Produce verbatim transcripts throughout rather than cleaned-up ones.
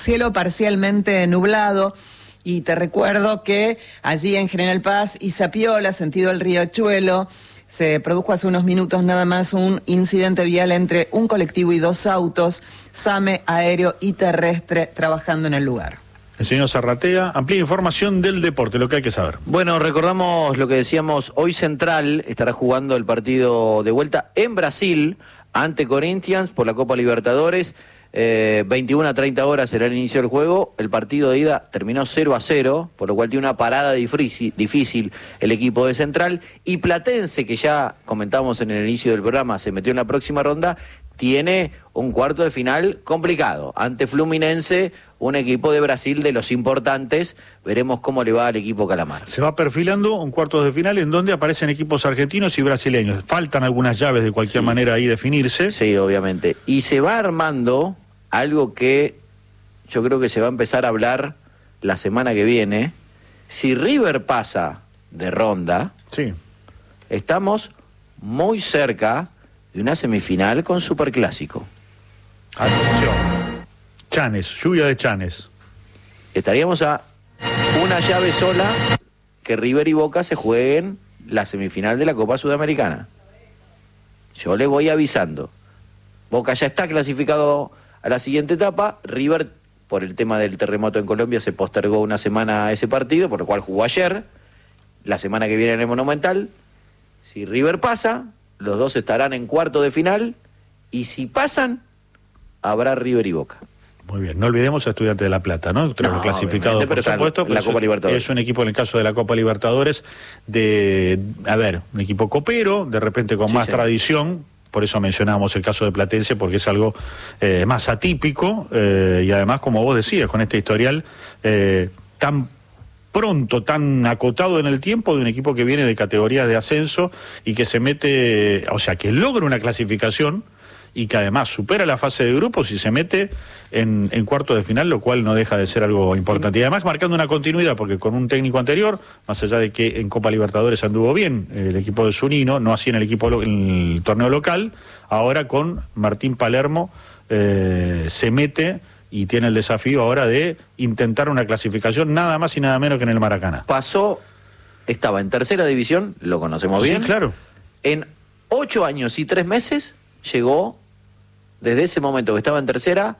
Cielo parcialmente nublado, y te recuerdo que allí en General Paz y Zapiola, sentido el Riachuelo, se produjo hace unos minutos nada más un incidente vial entre un colectivo y dos autos, SAME aéreo y terrestre trabajando en el lugar. El señor Zarratea, amplia información del deporte, lo que hay que saber. Bueno, recordamos lo que decíamos, hoy Central estará jugando el partido de vuelta en Brasil ante Corinthians por la Copa Libertadores. Eh, veintiuna a treinta horas será el inicio del juego. El partido de ida terminó cero a cero, por lo cual tiene una parada difícil, difícil el equipo de Central. Y Platense, que ya comentamos en el inicio del programa, se metió en la próxima ronda, tiene un cuarto de final complicado ante Fluminense, un equipo de Brasil de los importantes. Veremos cómo le va al equipo Calamar. Se va perfilando un cuarto de final en donde aparecen equipos argentinos y brasileños. Faltan algunas llaves de cualquier sí. manera ahí definirse. Sí, obviamente. Y se va armando algo que yo creo que se va a empezar a hablar la semana que viene. Si River pasa de ronda, sí. estamos muy cerca de una semifinal con Superclásico. Atención. Chanes, lluvia de Chanes. Estaríamos a una llave sola que River y Boca se jueguen la semifinal de la Copa Sudamericana. Yo le voy avisando. Boca ya está clasificado a la siguiente etapa. River, por el tema del terremoto en Colombia, se postergó una semana ese partido, por lo cual jugó ayer. La semana que viene en el Monumental. Si River pasa, los dos estarán en cuarto de final. Y si pasan, habrá River y Boca. Muy bien, no olvidemos a Estudiantes de La Plata, ¿no? Creo no, clasificado, por supuesto. La Copa Libertadores. Es un equipo, en el caso de la Copa Libertadores, de, a ver, un equipo copero, de repente con sí, más sí. tradición. Por eso mencionábamos el caso de Platense, porque es algo eh, más atípico, eh, y además, como vos decías, con este historial eh, tan pronto, tan acotado en el tiempo, de un equipo que viene de categorías de ascenso y que se mete, o sea, que logra una clasificación y que además supera la fase de grupos y se mete en, en cuarto de final, lo cual no deja de ser algo importante. Y además marcando una continuidad, porque con un técnico anterior, más allá de que en Copa Libertadores anduvo bien el equipo de Zunino, no así en el equipo en el torneo local, ahora con Martín Palermo eh, se mete y tiene el desafío ahora de intentar una clasificación nada más y nada menos que en el Maracaná. Pasó, estaba en tercera división, lo conocemos bien. Sí, claro. En ocho años y tres meses llegó, desde ese momento que estaba en tercera,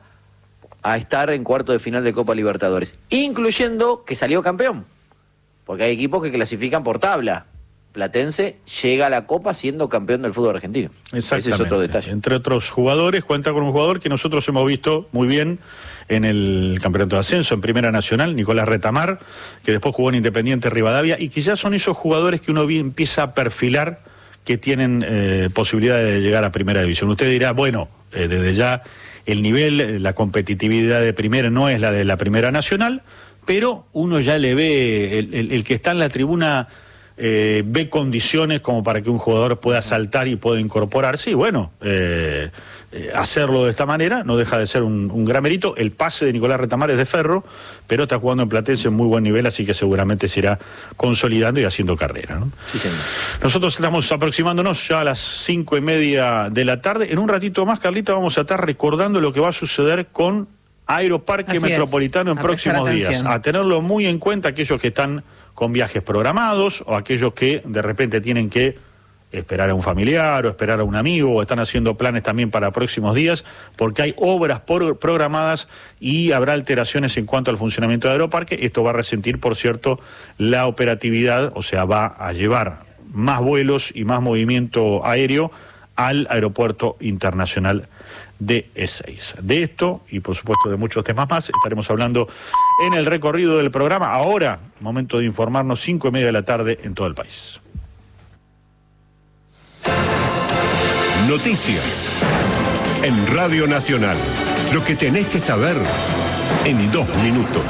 a estar en cuarto de final de Copa Libertadores, incluyendo que salió campeón, porque hay equipos que clasifican por tabla. Platense llega a la Copa siendo campeón del fútbol argentino. Exactamente. Ese es otro detalle. Entre otros jugadores, cuenta con un jugador que nosotros hemos visto muy bien en el campeonato de ascenso, en Primera Nacional, Nicolás Retamar, que después jugó en Independiente Rivadavia, y que ya son esos jugadores que uno empieza a perfilar que tienen eh, posibilidad de llegar a Primera División. Usted dirá, bueno, eh, desde ya el nivel, la competitividad de Primera no es la de la Primera Nacional, pero uno ya le ve, el, el, el que está en la tribuna eh, ve condiciones como para que un jugador pueda saltar y pueda incorporarse, y bueno, eh, eh, hacerlo de esta manera no deja de ser un, un gran mérito. El pase de Nicolás Retamar es de ferro, pero está jugando en Platense en muy buen nivel, así que seguramente se irá consolidando y haciendo carrera, ¿no? Sí, señor. Nosotros estamos aproximándonos ya a las cinco y media de la tarde. En un ratito más, Carlita, vamos a estar recordando lo que va a suceder con Aeroparque Así Metropolitano es. en a próximos días. A tenerlo muy en cuenta aquellos que están con viajes programados o aquellos que de repente tienen que esperar a un familiar o esperar a un amigo, o están haciendo planes también para próximos días, porque hay obras por, programadas y habrá alteraciones en cuanto al funcionamiento de Aeroparque. Esto va a resentir, por cierto, la operatividad, o sea, va a llevar más vuelos y más movimiento aéreo al Aeropuerto Internacional de Ezeiza. De esto y por supuesto de muchos temas más estaremos hablando en el recorrido del programa. Ahora, momento de informarnos, cinco y media de la tarde en todo el país. Noticias en Radio Nacional. Lo que tenés que saber en dos minutos.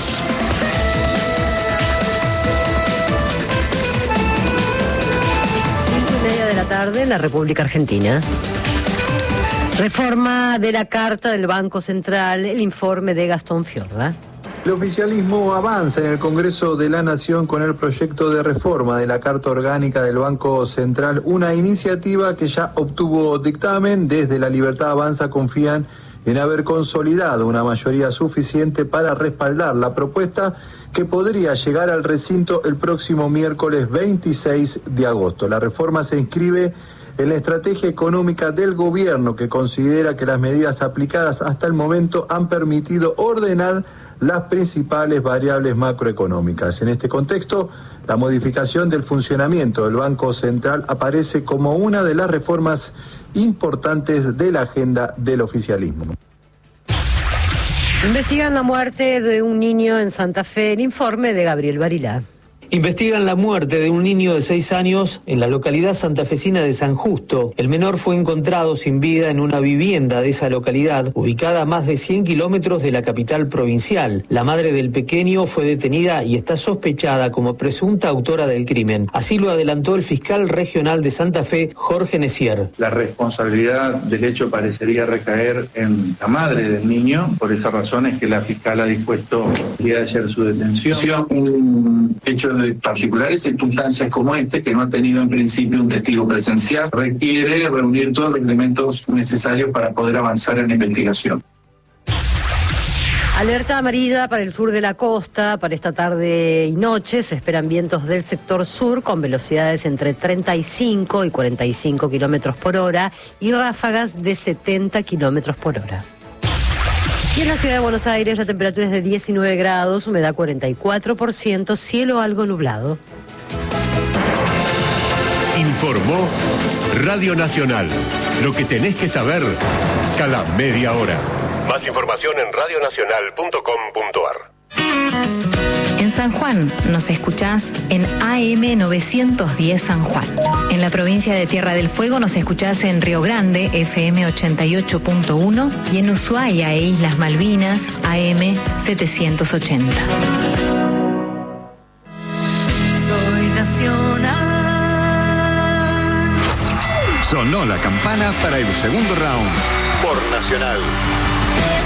Cinco y media de la tarde en la República Argentina. Reforma de la Carta del Banco Central, el informe de Gastón Fiorda. El oficialismo avanza en el Congreso de la Nación con el proyecto de reforma de la Carta Orgánica del Banco Central, una iniciativa que ya obtuvo dictamen. Desde La Libertad Avanza confían en haber consolidado una mayoría suficiente para respaldar la propuesta que podría llegar al recinto el próximo miércoles veintiséis de agosto. La reforma se inscribe en la estrategia económica del gobierno, que considera que las medidas aplicadas hasta el momento han permitido ordenar las principales variables macroeconómicas. En este contexto, la modificación del funcionamiento del Banco Central aparece como una de las reformas importantes de la agenda del oficialismo. Investigan la muerte de un niño en Santa Fe. El informe de Gabriel Barilá. Investigan la muerte de un niño de seis años en la localidad santafesina de San Justo. El menor fue encontrado sin vida en una vivienda de esa localidad, ubicada a más de cien kilómetros de la capital provincial. La madre del pequeño fue detenida y está sospechada como presunta autora del crimen. Así lo adelantó el fiscal regional de Santa Fe, Jorge Necier. La responsabilidad del hecho parecería recaer en la madre del niño. Por esa razón es que la fiscal ha dispuesto el día de ayer su detención. Un hecho de particulares circunstancias como este, que no ha tenido en principio un testigo presencial, requiere reunir todos los elementos necesarios para poder avanzar en la investigación. Alerta amarilla para el sur de la costa. Para esta tarde y noche se esperan vientos del sector sur con velocidades entre treinta y cinco y cuarenta y cinco kilómetros por hora y ráfagas de setenta kilómetros por hora. Y en la ciudad de Buenos Aires la temperatura es de diecinueve grados, humedad cuarenta y cuatro por ciento, cielo algo nublado. Informó Radio Nacional. Lo que tenés que saber cada media hora. Más información en radio nacional punto com punto ar. En San Juan nos escuchás en A M novecientos diez San Juan. En la provincia de Tierra del Fuego nos escuchás en Río Grande, F M ochenta y ocho punto uno, y en Ushuaia e Islas Malvinas, A M setecientos ochenta. Soy nacional. Sonó la campana para el segundo round por Nacional.